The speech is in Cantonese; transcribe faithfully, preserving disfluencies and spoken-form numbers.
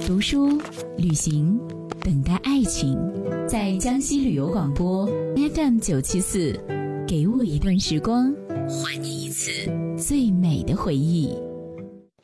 读书、旅行，等待爱情。在江西旅游广播 F M 九七四，给我一段时光，还你一次最美的回忆。